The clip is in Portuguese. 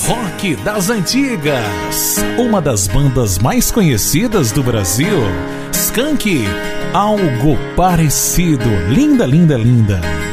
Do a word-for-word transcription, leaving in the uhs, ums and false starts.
Rock das antigas, uma das bandas mais conhecidas do Brasil. Skank, algo parecido. Linda, linda, linda.